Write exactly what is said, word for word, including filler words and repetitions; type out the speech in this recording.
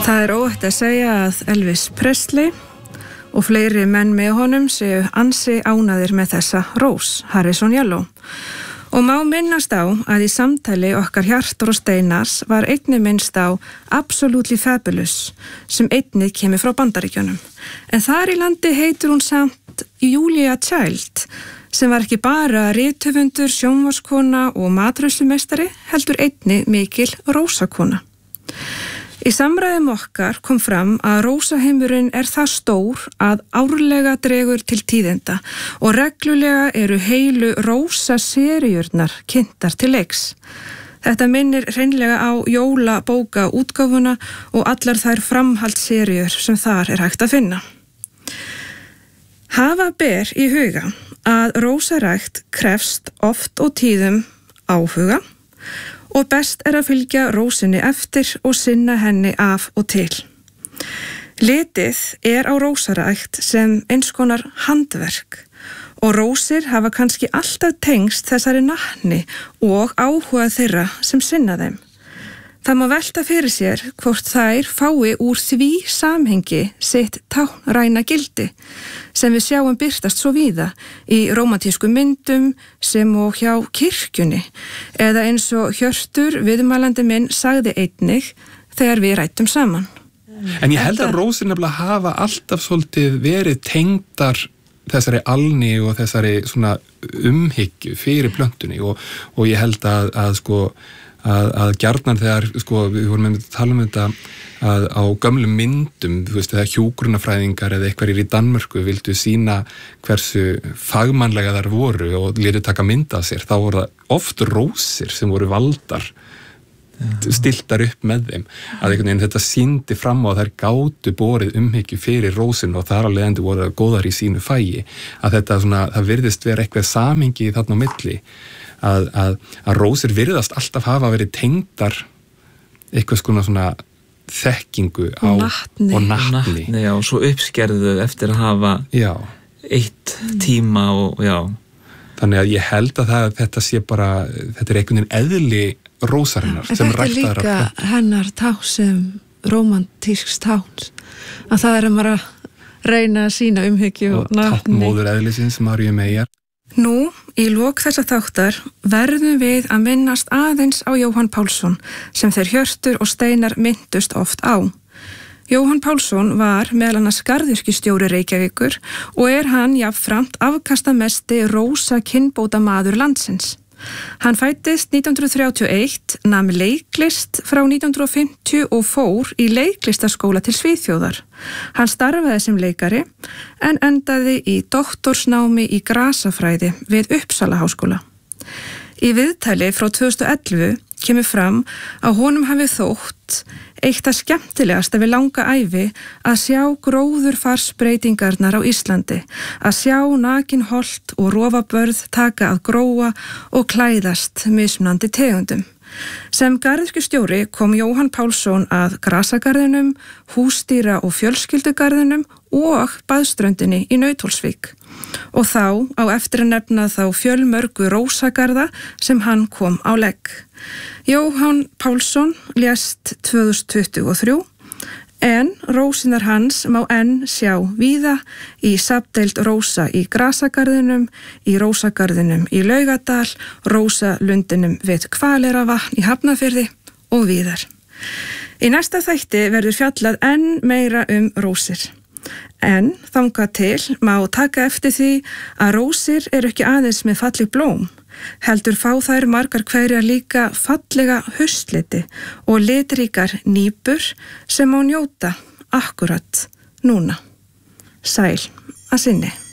Það er óhætt að segja að Elvis Presley og fleiri menn með honum séu ansi ánægðir með þessa rós, Harrison Yellow. Og má minnast á að í samtali okkar Hjartar og Steinars var einnig minnst á Absolutely Fabulous sem einnig kemur frá Bandaríkjunum. En þar í landi heitir hún samt Julia Child sem var ekki bara rithöfundur, sjónvarskona og matreiðslumeistari heldur einnig mikil rósakona. Í samræðum okkar kom fram að rósaheimurinn er það stór að árlega dregur til tíðinda og reglulega eru heilu rósaseríurnar kynntar til leiks. Þetta minnir hreinlega á jólabókaútgáfuna og allar þær framhaldsseríur sem þar er hægt að finna. Hafa ber í huga að rósarækt krefst oft og tíðum áhuga og best er að fylgja rósinni eftir og sinna henni af og til. Litið er á rósarækt sem eins konar handverk og rósir hafa kannski alltaf tengst þessari natni og áhuga þeirra sem sinna þeim. Það má velta fyrir sér hvort þær fái úr því samhengi sitt táknræna gildi sem við sjáum birtast svo víða í rómantískum myndum sem og hjá kirkjunni eða eins og Hjörtur viðmælandi minn sagði einnig þegar við rættum saman. En ég held að rósir nefnilega hafa alltaf svolítið verið tengdar þessari alni og þessari svona umhyggju fyrir plöntunni og, og ég held að, að sko að, að gjarnan þegar, sko, við vorum með að tala um þetta að á gömlum myndum, þú veist, þegar hjúkrunarfræðingar eða eitthvað í Danmörku vildu sína hversu fagmannlega þar voru og létu taka mynd af sér, þá voru það oft rósir sem voru valdar, stiltar upp með þeim, að einhvern veginn þetta sýndi fram á að þær gátu borið umhyggju fyrir rósinu og þar á leiðandi voru góðar í sínu fæi, að þetta svona, það virðist vera eitthvað samhengi þarna á milli, að, að, að rósir virðast alltaf hafa verið tengdar eitthvað skona svona þekkingu á og natni, og natni. natni já, og svo uppskerðu eftir að hafa já. eitt tíma og já. Þannig að ég held að það, þetta sé bara, þetta er einhvern veginn eðli rósarinnar sem ræktaðar. Þetta er líka hennar tákn sem rómantísks tákn, að það er að maður að reyna að sína umhyggju og, og natni. Táknmóður eðlisins Maríu Meyjar. Nú, í lok þessa þáttar verðum við að minnast aðeins á Jóhann Pálsson sem þeir Hjörtur og Steinar minntust oft á. Jóhann Pálsson var meðal annars garðyrkjustjóri Reykjavíkur og er hann jafnframt afkastamesti rósa kynbótamaður landsins. Hann fæddist nítján hundruð þrjátíu og eitt, nam leiklist frá nítján hundruð fimmtíu og fór í leiklistaskóla til Svíþjóðar. Hann starfaði sem leikari en endaði í doktorsnámi í grasafræði við Uppsala háskóla. Í viðtali frá tvö þúsund og ellefu kemur fram að honum hafi þótt eitt að skemmtilegasta við langa ævi að sjá gróðurfarsbreytingarnar á Íslandi, að sjá nakinholt og rofabörð taka að gróa og klæðast mismunandi tegundum. Sem garðyrkjustjóri kom Jóhann Pálsson að grasagarðinum, húsdýra- og fjölskyldugarðinum og baðströndinni í Nauthólsvík. Og þá á eftir að nefna þá fjölmörgu rósagarða sem hann kom á legg. Jóhann Pálsson lést tvö þúsund tuttugu og þrjú en rósinar hans má enn sjá víða í safndeild rósa í grasagarðinum, í rósagarðinum í Laugadal, rósalundinum við Hvaleyrarvatn í Hafnarfirði og víðar. Í næsta þætti verður fjallað enn meira um rósir. En þangað til má taka eftir því að rósir eru ekki aðeins með falleg blóm, heldur fá þær margar hverjar líka fallega haustliti og litríkar nýpur sem má njóta akkurat núna. Sæl að sinni.